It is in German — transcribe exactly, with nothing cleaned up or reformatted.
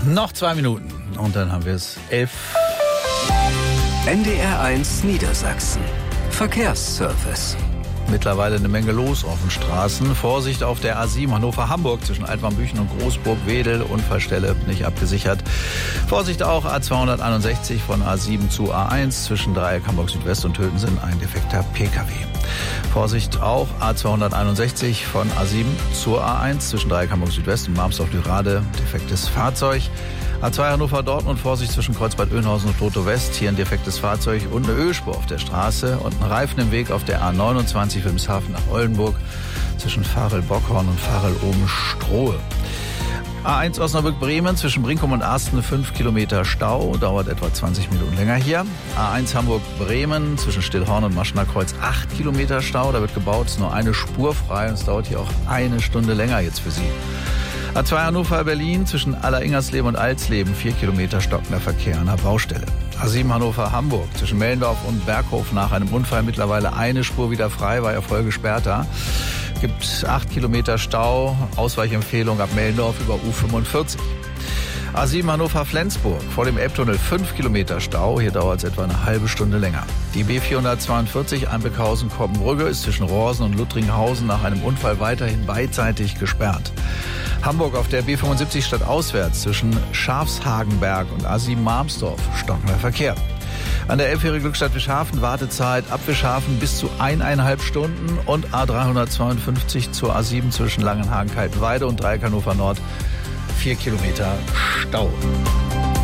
Noch zwei Minuten und dann haben wir es elf. N D R eins Niedersachsen. Verkehrsservice. Mittlerweile eine Menge los auf den Straßen. Vorsicht auf der A sieben Hannover-Hamburg zwischen Altwarmbüchen und Großburg-Wedel. Unfallstelle nicht abgesichert. Vorsicht auch A zweihunderteinundsechzig von A sieben zu A eins zwischen Dreieck Hamburg Südwest und Tötensen ein defekter P K W. Vorsicht auch A zweihunderteinundsechzig von A sieben zur A eins zwischen Dreieck Hamburg Südwest und Marmsdorf-Lürade. Defektes Fahrzeug. A zwei Hannover-Dortmund, Vorsicht zwischen Kreuzbad Oeynhausen und Trottow West. Hier ein defektes Fahrzeug und eine Ölspur auf der Straße und ein Reifen im Weg auf der A neunundzwanzig Wilhelmshaven nach Oldenburg zwischen Varel-Bockhorn und Varel-Oben-Strohe. A eins Osnabrück-Bremen zwischen Brinkum und Arsten fünf Kilometer Stau, dauert etwa zwanzig Minuten länger hier. A eins Hamburg-Bremen zwischen Stillhorn und Maschener Kreuz acht Kilometer Stau, da wird gebaut, ist nur eine Spur frei und es dauert hier auch eine Stunde länger jetzt für Sie. A zwei Hannover-Berlin zwischen Aller-Ingersleben und Alsleben vier Kilometer stockender Verkehr an der Baustelle. A sieben Hannover-Hamburg zwischen Mellendorf und Berghof nach einem Unfall mittlerweile eine Spur wieder frei, war ja voll gesperrt da. Gibt acht Kilometer Stau, Ausweichempfehlung ab Mellendorf über U fünfundvierzig. A sieben Hannover-Flensburg vor dem Elbtunnel fünf Kilometer Stau, hier dauert es etwa eine halbe Stunde länger. Die B vierhundertzweiundvierzig Einbeckhausen-Koppenbrügge ist zwischen Rohrsen und Luttringhausen nach einem Unfall weiterhin beidseitig gesperrt. Hamburg auf der B fünfundsiebzig stadtauswärts zwischen Schafshagenberg und A sieben Marmsdorf stockender Verkehr. An der elfjährigen Glückstadt Wischhafen Wartezeit ab Wischhafen bis zu eineinhalb Stunden und A dreihundertzweiundfünfzig zur A sieben zwischen Langenhagen-Kaltenweide und Dreieck Hannover Nord vier Kilometer Stau.